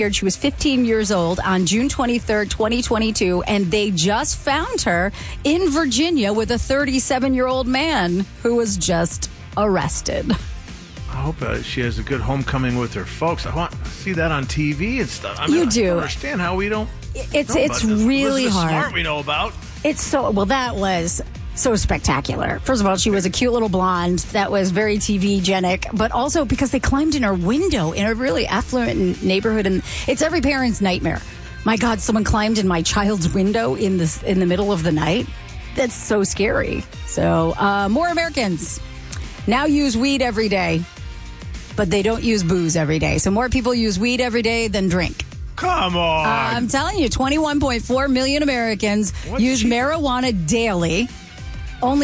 She was 15 years old on June 23rd, 2022, and they just found her in Virginia with a 37-year-old man who was just arrested. I hope she has a good homecoming with her folks. I want to see that on TV and stuff. I You do. I don't understand how we don't. It's really Elizabeth hard. Smart we know about. That was so spectacular. First of all, she was a cute little blonde that was very TV-genic, but also because they climbed in her window in a really affluent neighborhood, and it's every parent's nightmare. My God, someone climbed in my child's window in the middle of the night. That's so scary. So, more Americans now use weed every day, but they don't use booze every day. So more people use weed every day than drink. Come on. I'm telling you, 21.4 million Americans use marijuana daily. Only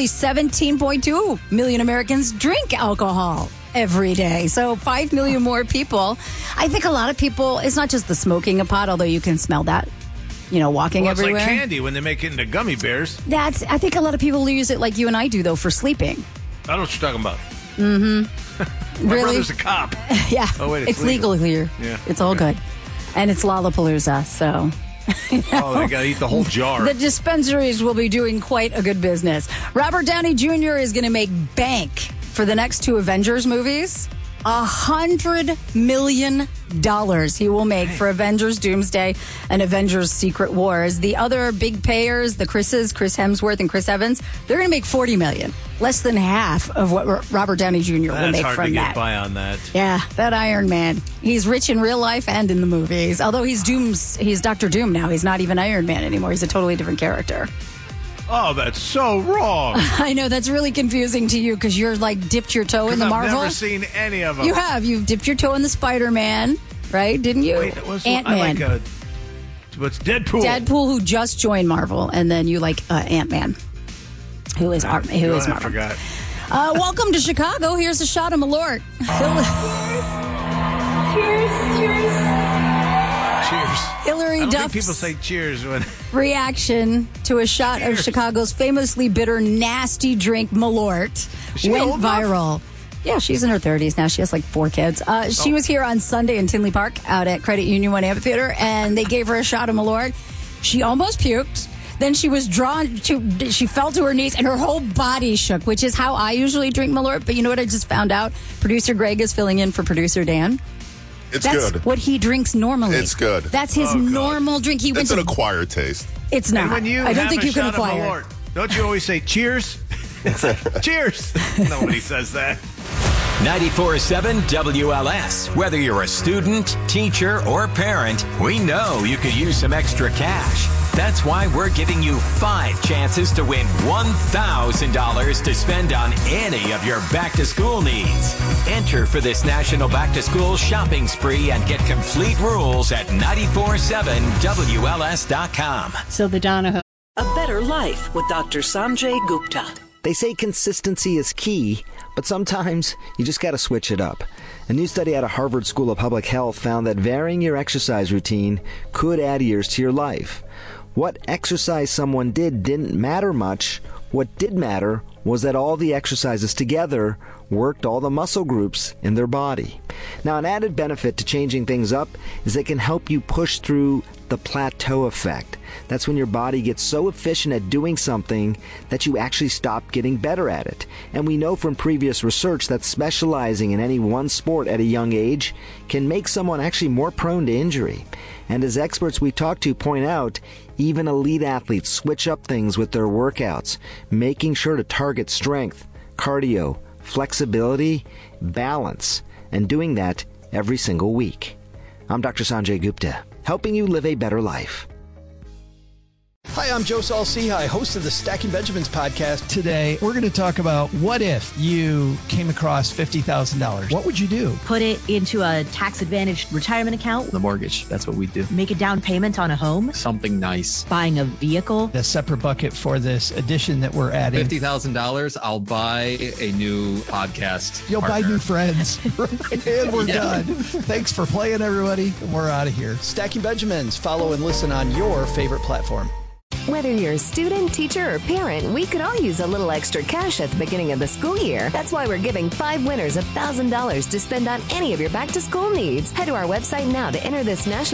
17.2 million Americans drink alcohol every day. So 5 million more people. I think a lot of people, it's not just the smoking a pot, although you can smell that, walking everywhere. It's like candy when they make it into gummy bears. I think a lot of people use it like you and I do, though, for sleeping. I don't know what you're talking about. Mm-hmm. My Really? brother's a cop. Yeah. Oh, wait, it's legal here. Yeah. It's all good. And it's Lollapalooza, so... Oh, they got to eat the whole jar. The dispensaries will be doing quite a good business. Robert Downey Jr. is going to make bank for the next 2 Avengers movies. $100 million he will make for Avengers Doomsday and Avengers Secret Wars. The other big payers, the Chris's, Chris Hemsworth and Chris Evans, they're going to make $40 million. Less than half of what Robert Downey Jr. will make from that. That's hard to get by on that. Yeah, that Iron Man. He's rich in real life and in the movies. Although he's Dr. Doom now. He's not even Iron Man anymore. He's a totally different character. Oh, that's so wrong. I know, that's really confusing to you because you're like dipped your toe in the Marvel. I've never seen any of them. You have. You've dipped your toe in the Spider-Man, right? Didn't you? Wait, Ant-Man. What's Deadpool? Deadpool, who just joined Marvel, and then you like Ant-Man, who is Marvel. I forgot. Welcome to Chicago. Here's a shot of Malort. Cheers. Hillary I don't Duff's think people say cheers when... reaction to a shot of Chicago's famously bitter, nasty drink, Malort, went viral. Yeah, she's in her 30s now. She has like 4 kids. She was here on Sunday in Tinley Park out at Credit Union One Amphitheater, and they gave her a shot of Malort. She almost puked. Then she was she fell to her knees, and her whole body shook, which is how I usually drink Malort. But you know what I just found out? Producer Greg is filling in for producer Dan. That's good. What he drinks normally. It's good. That's his normal drink. It's an acquired taste. It's not. And when you I don't have think a you can shot of acquire. Malort, don't you always say cheers? Cheers. Nobody says that. 94.7 WLS. Whether you're a student, teacher, or parent, we know you could use some extra cash. That's why we're giving you 5 chances to win $1,000 to spend on any of your back-to-school needs. Enter for this National Back-to-School shopping spree and get complete rules at 947WLS.com. So the Donahoe. A better life with Dr. Sanjay Gupta. They say consistency is key, but sometimes you just got to switch it up. A new study out of Harvard School of Public Health found that varying your exercise routine could add years to your life. What exercise someone did didn't matter much. What did matter was that all the exercises together worked all the muscle groups in their body. Now, an added benefit to changing things up is it can help you push through the plateau effect. That's when your body gets so efficient at doing something that you actually stop getting better at it. And we know from previous research that specializing in any one sport at a young age can make someone actually more prone to injury. And as experts we talk to point out, even elite athletes switch up things with their workouts, making sure to target strength, cardio, flexibility, balance, and doing that every single week. I'm Dr. Sanjay Gupta, helping you live a better life. Hi, I'm Joe Saul-Sehy, host of the Stacking Benjamins podcast. Today, we're going to talk about what if you came across $50,000. What would you do? Put it into a tax-advantaged retirement account. The mortgage, that's what we do. Make a down payment on a home. Something nice. Buying a vehicle. A separate bucket for this addition that we're adding. $50,000, I'll buy a new podcast. You'll buy new friends. And we're done. Thanks for playing, everybody. And we're out of here. Stacking Benjamins. Follow and listen on your favorite platform. Whether you're a student, teacher, or parent, we could all use a little extra cash at the beginning of the school year. That's why we're giving 5 winners $1,000 to spend on any of your back-to-school needs. Head to our website now to enter this national